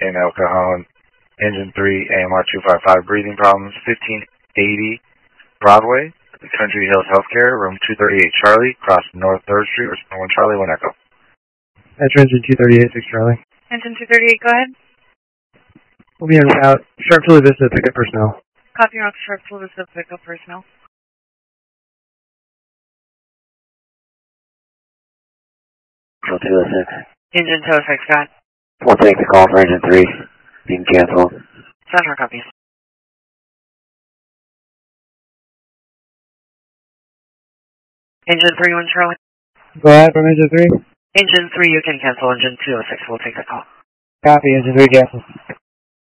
in El Cajon. Engine 3, AMR 255, breathing problems, 1580 Broadway, Country Hills Healthcare, room 238 Charlie, cross North 3rd Street, respond 1 Charlie, 1 Echo. That's engine 238, 6 Charlie. Engine 238, go ahead. We'll be en route. Sharpsville Vista, pick up personnel. Copy route, Sharpsville Vista, pick up personnel. Control 206. Engine 206, go ahead. We'll take the call for engine 3. Being canceled. Center copy. Engine 3, 1 Charlie. Go ahead from engine 3. Engine 3, you can cancel. Engine 206 will take the call. Copy, engine 3 cancel.